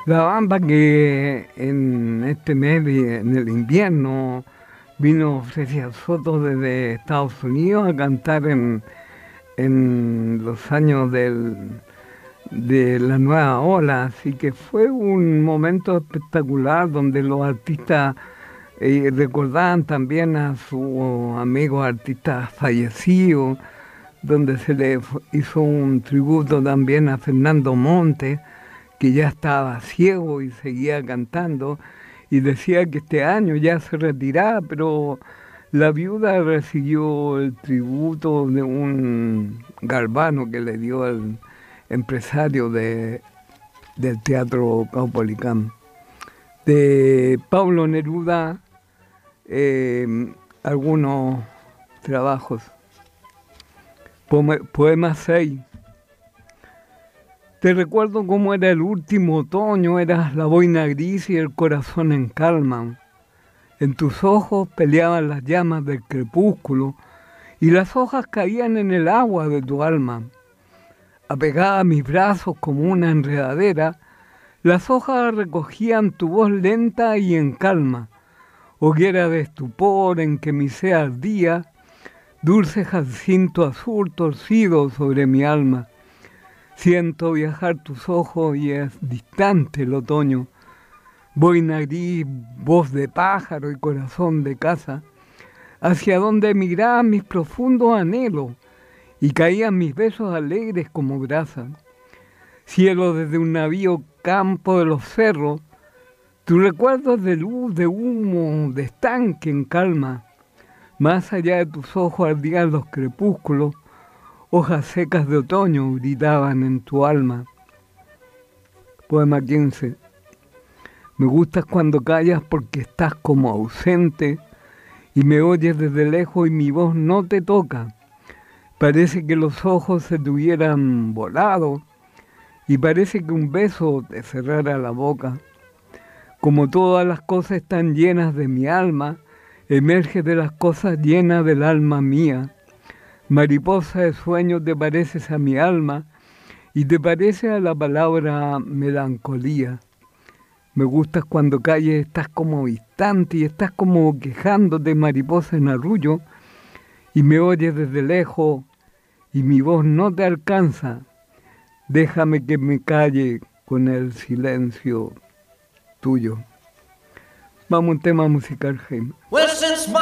La banda que en este mes, en el invierno, vino Fresia Soto desde Estados Unidos a cantar en los años de la nueva ola, así que fue un momento espectacular donde los artistas recordaban también a sus amigos artistas fallecidos, donde se le hizo un tributo también a Fernando Montes, que ya estaba ciego y seguía cantando, y decía que este año ya se retiraba, pero la viuda recibió el tributo de un galvano que le dio el empresario del Teatro Caupolicán. De Pablo Neruda, algunos trabajos. Poema 6. Te recuerdo cómo era el último otoño, eras la boina gris y el corazón en calma. En tus ojos peleaban las llamas del crepúsculo y las hojas caían en el agua de tu alma. Apegada a mis brazos como una enredadera, las hojas recogían tu voz lenta y en calma, hoguera de estupor en que mi ser ardía, dulce jacinto azul torcido sobre mi alma. Siento viajar tus ojos y es distante el otoño. Boina gris, voz de pájaro y corazón de casa, hacia donde emigraban mis profundos anhelos y caían mis besos alegres como brasa. Cielo desde un navío, campo de los cerros, tus recuerdos de luz, de humo, de estanque en calma. Más allá de tus ojos ardían los crepúsculos, hojas secas de otoño gritaban en tu alma. Poema 15. Me gustas cuando callas porque estás como ausente y me oyes desde lejos y mi voz no te toca. Parece que los ojos se te hubieran volado y parece que un beso te cerrara la boca. Como todas las cosas están llenas de mi alma, emerge de las cosas llenas del alma mía. Mariposa de sueños te pareces a mi alma y te parece a la palabra melancolía. Me gustas cuando calles, estás como distante y estás como quejándote, mariposa en arrullo, y me oyes desde lejos y mi voz no te alcanza. Déjame que me calle con el silencio tuyo. Vamos a un tema musical, Jaime. Well,